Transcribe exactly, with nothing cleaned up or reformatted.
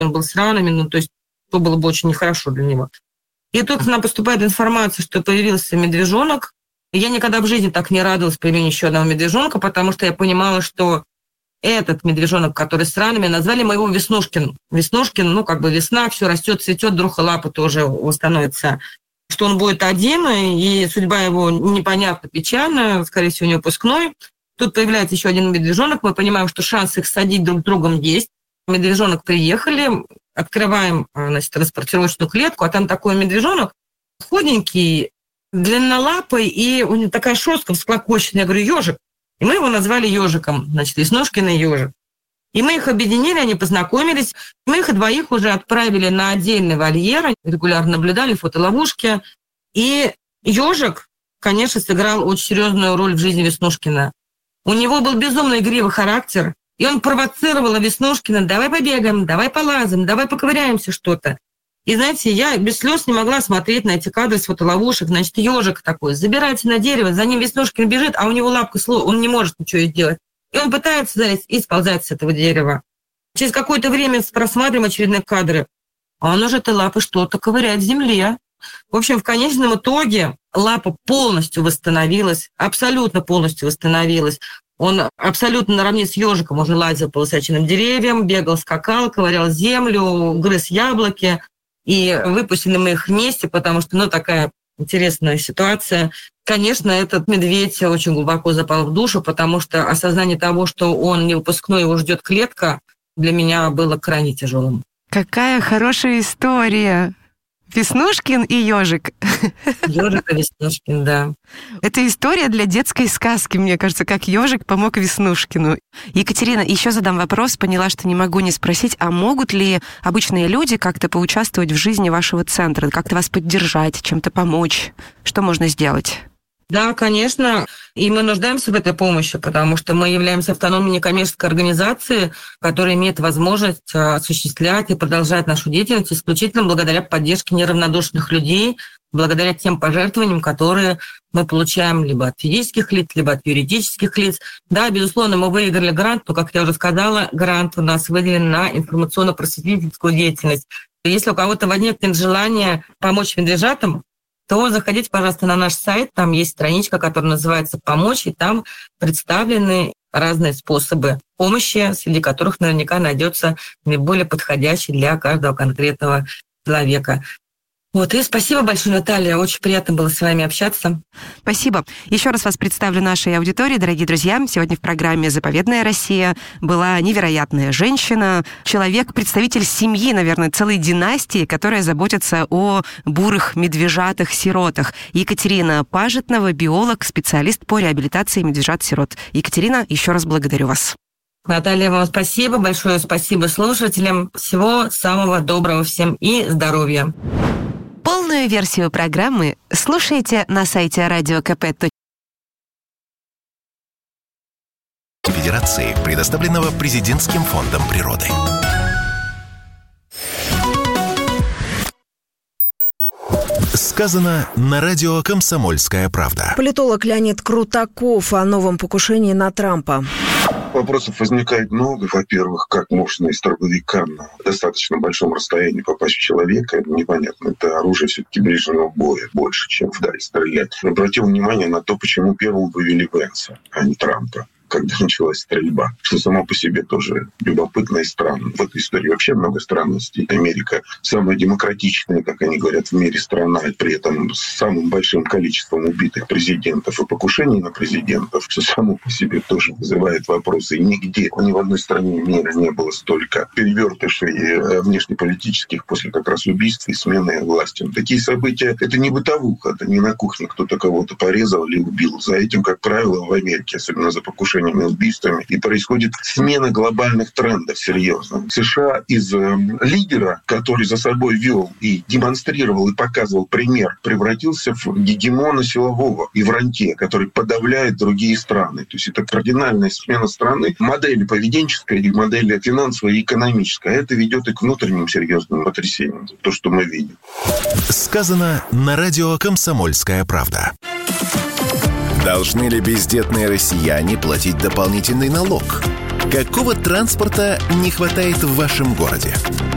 он был с ранами, ну, то есть то было бы очень нехорошо для него. И тут к нам поступает информация, что появился медвежонок. И я никогда в жизни так не радовалась появлению еще одного медвежонка, потому что я понимала, что этот медвежонок, который с ранами, назвали мы его Веснушкин. Веснушкин, ну, как бы весна, все растет, цветет, вдруг и лапы тоже становятся. Что он будет один, и судьба его непонятно, печальна, скорее всего, не выпускной. Тут появляется еще один медвежонок, мы понимаем, что шанс их садить друг с другом есть. Медвежонок приехали, открываем, значит, транспортировочную клетку, а там такой медвежонок худенький, длиннолапый, и у него такая шерстка всклокоченная. Я говорю, ежик. И мы его назвали ежиком, значит, Веснушкин и ежик. И мы их объединили, они познакомились. Мы их двоих уже отправили на отдельный вольер, регулярно наблюдали фотоловушки. И ежик, конечно, сыграл очень серьезную роль в жизни Веснушкина. У него был безумно игривый характер, и он провоцировал Веснушкина: давай побегаем, давай полазим, давай поковыряемся что-то. И, знаете, я без слез не могла смотреть на эти кадры с фотоловушек. Значит, ежик такой забирается на дерево, за ним Веснушкин бежит, а у него лапка сло, он не может ничего сделать. И он пытается залезть и сползать с этого дерева. Через какое-то время просматриваем очередные кадры, а он уже этой лапой что-то ковыряет в земле. В общем, в конечном итоге лапа полностью восстановилась, абсолютно полностью восстановилась. Он абсолютно наравне с ежиком уже лазил по высоченным деревьям, бегал, скакал, ковырял землю, грыз яблоки. И выпустили мы их вместе, потому что, ну, такая интересная ситуация. Конечно, этот медведь очень глубоко запал в душу, потому что осознание того, что он не выпускной, его ждет клетка, для меня было крайне тяжелым. Какая хорошая история! Веснушкин и ежик. Ежик и Веснушкин, да. Это история для детской сказки, мне кажется, как ежик помог Веснушкину. Екатерина, еще задам вопрос, поняла, что не могу не спросить, а могут ли обычные люди как-то поучаствовать в жизни вашего центра, как-то вас поддержать, чем-то помочь? Что можно сделать? Да, конечно, и мы нуждаемся в этой помощи, потому что мы являемся автономной некоммерческой организацией, которая имеет возможность осуществлять и продолжать нашу деятельность исключительно благодаря поддержке неравнодушных людей, благодаря тем пожертвованиям, которые мы получаем либо от физических лиц, либо от юридических лиц. Да, безусловно, мы выиграли грант, но, как я уже сказала, грант у нас выделен на информационно-просветительскую деятельность. Если у кого-то возникнет желание помочь медвежатам, то заходите, пожалуйста, на наш сайт. Там есть страничка, которая называется «Помочь», и там представлены разные способы помощи, среди которых наверняка найдется наиболее подходящий для каждого конкретного человека. Вот, и спасибо большое, Наталья. Очень приятно было с вами общаться. Спасибо. Еще раз вас представлю нашей аудитории, дорогие друзья. Сегодня в программе «Заповедная Россия» была невероятная женщина, человек, представитель семьи, наверное, целой династии, которая заботится о бурых медвежатах-сиротах. Екатерина Пажетнова, биолог, специалист по реабилитации медвежат-сирот. Екатерина, еще раз благодарю вас. Наталья, вам спасибо, большое спасибо слушателям. Всего самого доброго всем и здоровья. Полную версию программы слушайте на сайте радио ка пэ. Федерации, предоставленного Президентским фондом природы. Сказано на радио «Комсомольская правда». Политолог Леонид Крутаков о новом покушении на Трампа. Вопросов возникает много. Во-первых, как можно из дробовика на достаточно большом расстоянии попасть в человека? Это непонятно. Это оружие все-таки ближнего боя больше, чем вдаль стрелять. Обратил внимание на то, почему первым вывели Венса, а не Трампа, когда началась стрельба, что само по себе тоже любопытно и странно. В этой истории вообще много странностей. Америка самая демократичная, как они говорят, в мире страна, и при этом с самым большим количеством убитых президентов и покушений на президентов, что само по себе тоже вызывает вопросы. И нигде, ни в одной стране мира не было столько перевертышей внешнеполитических после как раз убийств и смены власти. Такие события — это не бытовуха, это не на кухне кто-то кого-то порезал или убил. За этим, как правило, в Америке, особенно за покушение и убийствами, и происходит смена глобальных трендов серьезно. США из э, лидера, который за собой вел и демонстрировал и показывал пример, превратился в гегемона силового и в рантье, который подавляет другие страны. То есть это кардинальная смена страны, модели поведенческой и модели финансовой и экономической. Это ведет и к внутренним серьезным потрясениям. То, что мы видим. Сказано на радио «Комсомольская правда». Должны ли бездетные россияне платить дополнительный налог? Какого транспорта не хватает в вашем городе?